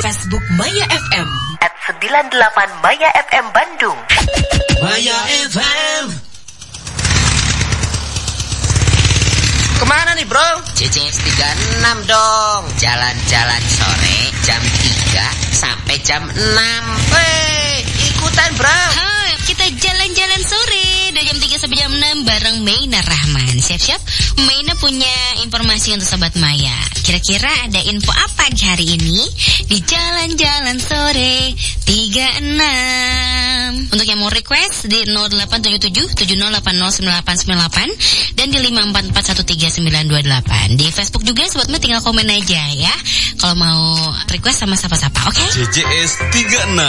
Facebook Maya FM @98 Maya FM Bandung. Maya FM. Kemana nih bro? CCS 36 dong. Jalan-jalan sore jam 3 sampai jam 6. Wey, ikutan bro. Kita jalan-jalan sore dari jam 3 sampai jam 6 bareng Maina Rahman. Siap-siap, Maina punya informasi untuk Sobat Maya. Kira-kira ada info apa di hari ini di jalan-jalan sore 36. Untuk yang mau request di 0877 70809898 dan di 544139928. Di Facebook juga Sobat Maya tinggal komen aja ya. Kalau mau request sama siapa-siapa, oke? CCS 36